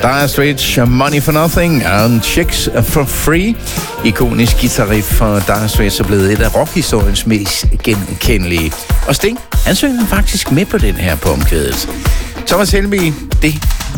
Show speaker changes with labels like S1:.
S1: Dire Straits, Money for Nothing and Chicks for Free. Ikonisk guitarriff for Dire Straits er blevet et af rockhistoriens mest genkendelige. Og Sting, han synger faktisk med på den her på omkvædet. Thomas Helmig, det